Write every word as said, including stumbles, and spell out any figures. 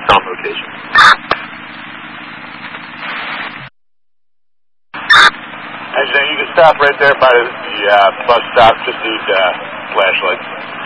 it's on location. Engineer, you can stop right there by the uh, bus stop. Just need uh, flashlights.